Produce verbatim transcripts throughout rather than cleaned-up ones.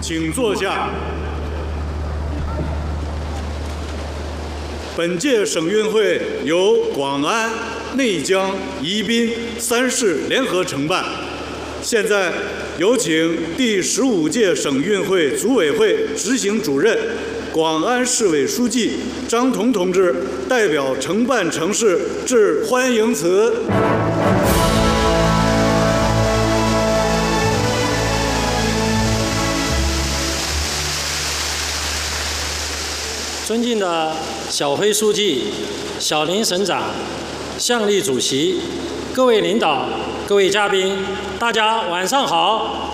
请坐下。本届省运会由广安、内江、宜宾三市联合承办。现在有请第十五届省运会组委会执行主任、广安市委书记张彤同志代表承办城市致欢迎词。 尊敬的小辉书记、小林省长、向丽主席、各位领导、各位嘉宾，大家晚上好。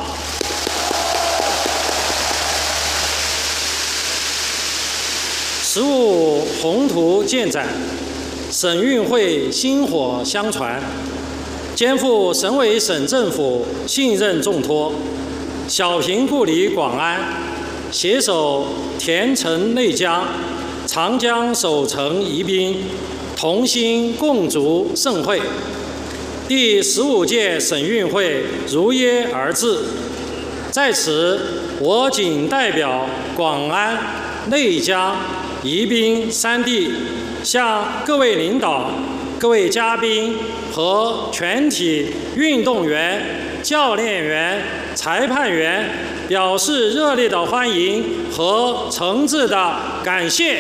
十五宏图建展，省运会薪火相传，肩负省委省政府信任重托，小平故里广安，携手田城内江，长江守城宜宾，同心共筑盛会。第十五届省运会如约而至，在此，我谨代表广安、内江、宜宾三地，向各位领导、各位嘉宾和全体运动员、教练员、裁判员表示热烈的欢迎和诚挚的感谢。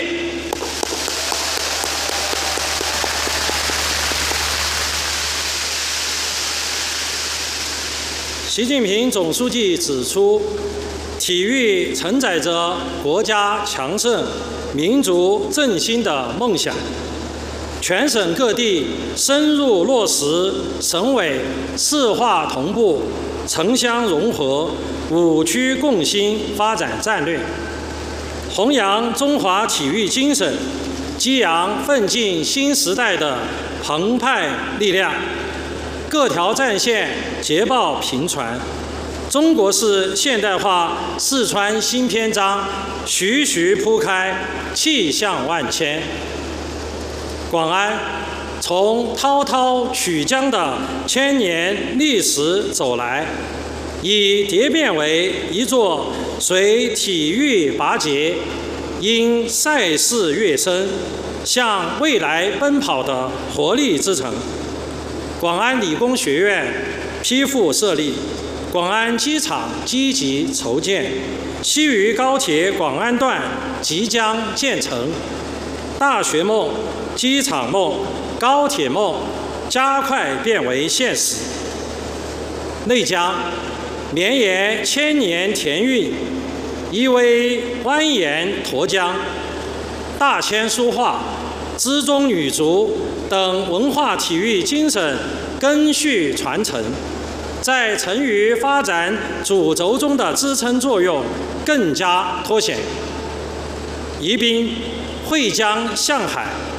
习近平总书记指出，体育承载着国家强盛、民族振兴的梦想。全省各地深入落实省委市化同步、城乡融合、五区共兴发展战略，弘扬中华体育精神，激扬奋进新时代的澎湃力量。各条战线捷报频传，中国式现代化四川新篇章徐徐铺开，气象万千。广安从滔滔曲江的千年历史走来，已蝶变为一座随体育拔节、因赛事跃升、向未来奔跑的活力之城。广安理工学院批复设立，广安机场积极筹建，西渝高铁广安段即将建成，大学梦、机场梦、高铁梦加快变为现实。内江绵延千年田韵，依偎蜿蜒沱江，大千书画、资中女足等文化体育精神根续传承，在成渝发展主轴中的支撑作用更加凸显。宜宾汇江向海，